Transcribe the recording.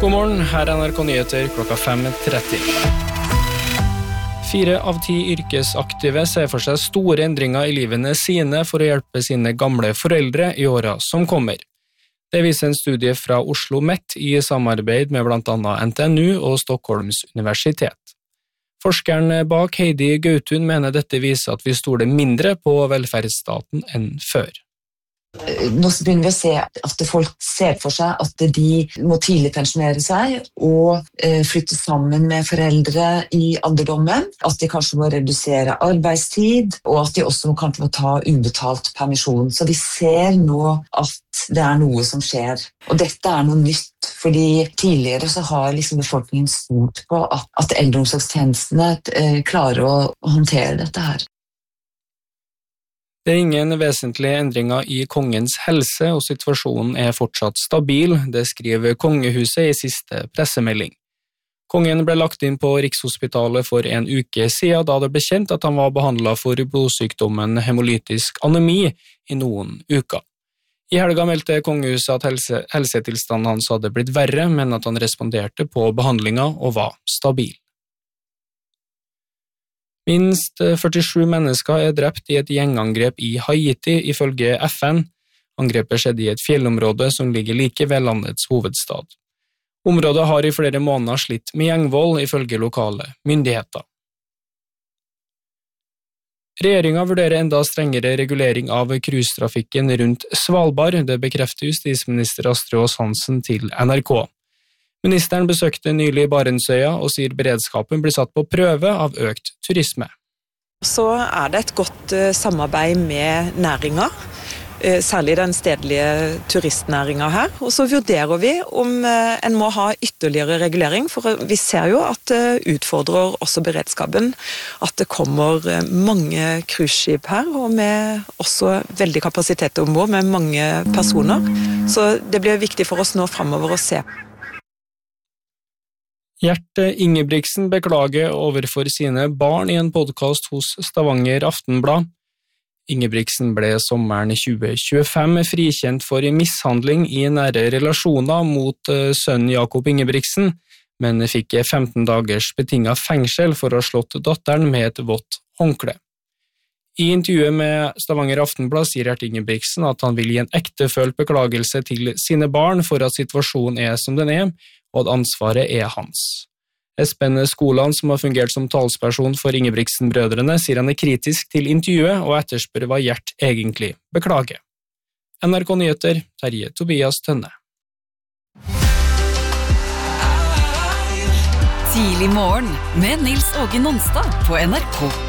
God morgen, her er NRK Nyheter klokka 5:30. 4 av 10 yrkesaktive ser for seg store endringer i livene sine for å hjelpe sine gamle foreldre i årene som kommer. Det viser en studie fra Oslo Met i samarbeid med blant annet NTNU og Stockholms universitet. Forskeren bak Heidi Gautun mener dette viser at vi stoler mindre på velferdsstaten enn før. Nå begynner vi å se at folk ser for seg at de må tidlig pensjonere seg og flytte sammen med foreldre i alderdommen, at de kanskje må redusere arbeidstid, og at de også kanskje må ta ubetalt permisjon. Så vi ser nå at det er noe som skjer. Og dette er noe nytt, fordi tidligere så har befolkningen stolt på at eldreomsorgstjenestene klarer å håndtere dette her. Det er ingen vesentlige endringer i kongens helse, og situasjonen er fortsatt stabil, det skriver kongehuset i siste pressemelding. Kongen ble lagt inn på Rikshospitalet for en uke siden, da det ble kjent at han var behandlet for blodsykdommen hemolytisk anemi i noen uker. I helga meldte kongehuset at helsetilstanden hans hadde blitt verre, men at han responderte på behandlingen og var stabil. Minst 47 mennesker er drept i et gjengangrep i Haiti, ifølge FN. Angrepet skjedde i et fjellområde som ligger like ved landets hovedstad. Området har i flere måneder slitt med gjengvold, ifølge lokale myndigheter. Regjeringen vurderer enda strengere regulering av cruisetrafikken rundt Svalbard, det bekrefter justisminister Astrid Aas-Hansen til NRK. Ministeren besøkte nylig Barentsøya og sier beredskapen blir satt på prøve av økt turisme. Så er det et godt samarbeid med næringa, særlig den stedlige turistnæringa her. Og så vurderer vi om en må ha ytterligere regulering, for vi ser jo at det utfordrer også beredskapen, at det kommer mange cruiseskip her, og med også veldig kapasitet ombord med mange personer. Så det blir viktig for oss nå fremover å se. Gjert Ingebrigtsen beklager overfor sine barn i en podcast hos Stavanger Aftenblad. Ingebrigtsen ble sommeren 2025 frikjent for mishandling i nære relasjoner mot sønnen Jakob Ingebrigtsen, men fikk 15 dagers betinget fengsel for å ha slått datteren med et vått håndkle. I intervjuet med Stavanger Aftenblad sier Gjert Ingebrigtsen at han vil gi en ektefølt beklagelse til sine barn for at situasjonen er som den er, og at ansvaret er hans. Espen Skoland, som har fungert som talsperson for Ingebrigtsen-brødrene, sier han er kritisk til intervjuet og etterspør hva Gjert egentlig beklager. NRK Nyheter, Terje Tobias Tønne. Tidlig morgen med Nils Åge Nonstad på NRK.